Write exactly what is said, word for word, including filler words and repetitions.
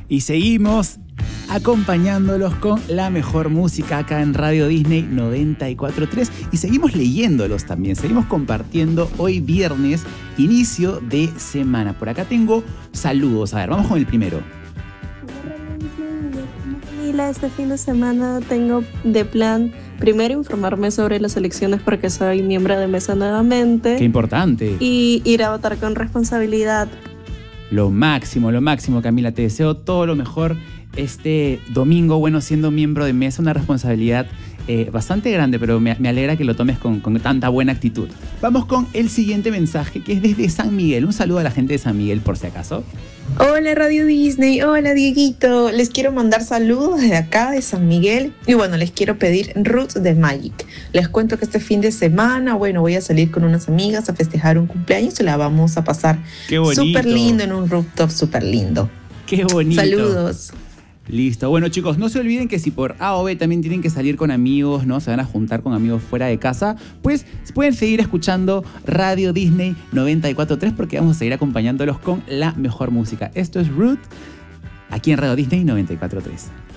Y seguimos acompañándolos con la mejor música acá en Radio Disney noventa y cuatro punto tres y seguimos leyéndolos también, seguimos compartiendo hoy viernes, inicio de semana. Por acá tengo saludos, a ver, vamos con el primero. Este fin de semana tengo de plan primero informarme sobre las elecciones porque soy miembro de mesa nuevamente. ¡Qué importante! Y ir a votar con responsabilidad. Lo máximo, lo máximo, Camila. Te deseo todo lo mejor este domingo. Bueno, siendo miembro de mesa, una responsabilidad eh, bastante grande, pero me, me alegra que lo tomes con, con tanta buena actitud. Vamos con el siguiente mensaje, que es desde San Miguel. Un saludo a la gente de San Miguel, por si acaso. Hola Radio Disney, hola Dieguito, les quiero mandar saludos desde acá de San Miguel y bueno, les quiero pedir Roots de Magic. Les cuento que este fin de semana, bueno, voy a salir con unas amigas a festejar un cumpleaños y la vamos a pasar súper lindo en un rooftop súper lindo. ¡Qué bonito! Saludos. Listo. Bueno, chicos, no se olviden que si por A o B también tienen que salir con amigos, ¿no? Se van a juntar con amigos fuera de casa, pues pueden seguir escuchando Radio Disney noventa y cuatro punto tres porque vamos a seguir acompañándolos con la mejor música. Esto es Root, aquí en Radio Disney noventa y cuatro punto tres.